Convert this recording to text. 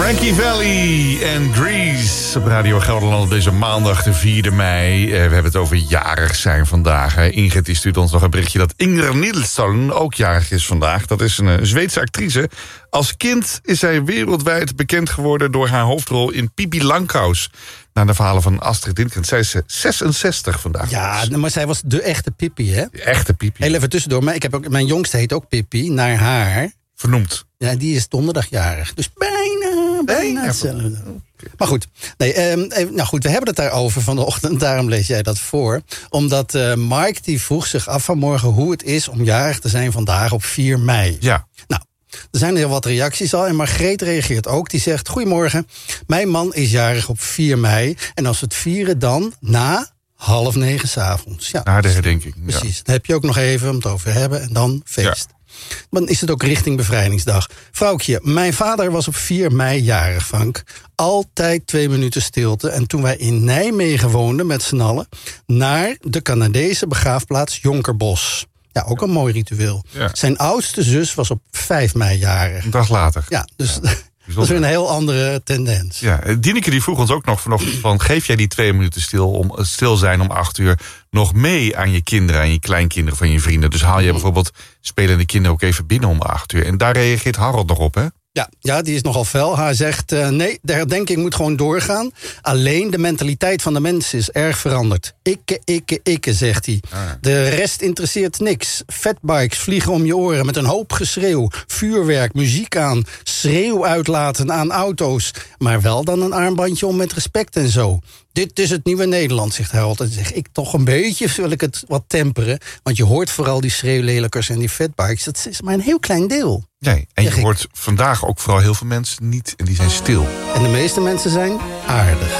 Frankie Valli en Grease op Radio Gelderland deze maandag de 4e mei. We hebben het over jarig zijn vandaag. Ingrid die stuurt ons nog een berichtje dat Inger Nilsson ook jarig is vandaag. Dat is een Zweedse actrice. Als kind is zij wereldwijd bekend geworden door haar hoofdrol in Pippi Langkous. Naar de verhalen van Astrid Lindgren. Zij is 66 vandaag. Ja, maar zij was de echte Pippi, hè? De echte Pippi. Heel even tussendoor, maar mijn jongste heet ook Pippi, naar haar. Vernoemd. Ja, die is donderdagjarig. Dus bijna hetzelfde. Okay. Maar goed, nou goed, we hebben het daarover vanochtend. Daarom lees jij dat voor. Omdat Mike die vroeg zich af vanmorgen hoe het is om jarig te zijn vandaag op 4 mei. Ja. Nou, er zijn heel wat reacties al. En Margreet reageert ook. Die zegt, goedemorgen, mijn man is jarig op 4 mei. En als we het vieren dan na 8:30 s'avonds. Ja, na de herdenking. Precies. Ja. Dan heb je ook nog even om het over te hebben. En dan feest. Ja. Dan is het ook richting Bevrijdingsdag. Vrouwtje, mijn vader was op 4 mei jarig, Frank. Altijd 2 minuten stilte. En toen wij in Nijmegen woonden met z'n allen, naar de Canadese begraafplaats Jonkerbos. Ja, ook een mooi ritueel. Ja. Zijn oudste zus was op 5 mei jarig. Een dag later. Ja, dus ja. Dat is weer een heel andere tendens. Ja, Dineke die vroeg ons ook nog vanochtend van, geef jij die 2 minuten stil zijn om 8 uur nog mee aan je kinderen, aan je kleinkinderen van je vrienden? Dus haal je bijvoorbeeld spelende kinderen ook even binnen om 8 uur. En daar reageert Harold nog op, hè? Ja, die is nogal fel. Hij zegt, nee, de herdenking moet gewoon doorgaan. Alleen de mentaliteit van de mensen is erg veranderd. Ikke, zegt hij. De rest interesseert niks. Fatbikes vliegen om je oren met een hoop geschreeuw. Vuurwerk, muziek aan, schreeuw uitlaten aan auto's. Maar wel dan een armbandje om met respect en zo. Dit is het nieuwe Nederland, zegt Harold. En dan zeg ik toch een beetje, wil ik het wat temperen. Want je hoort vooral die schreeuwlelijkers en die fatbikes. Dat is maar een heel klein deel. Nee, en je hoort vandaag ook vooral heel veel mensen niet en die zijn stil. En de meeste mensen zijn aardig.